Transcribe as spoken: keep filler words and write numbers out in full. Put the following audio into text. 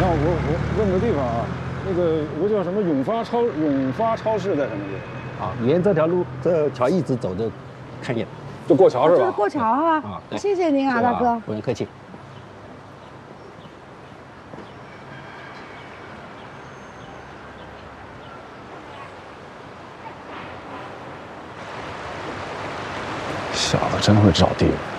那我我问个地方啊，那个有个叫什么永发超永发超市在什么地方？ 啊，沿这条路这条一直走就看见， 就过桥是吧？ 就是过桥啊。 啊，对， 谢谢您啊，大哥。 不用客气。 小子真会找地方。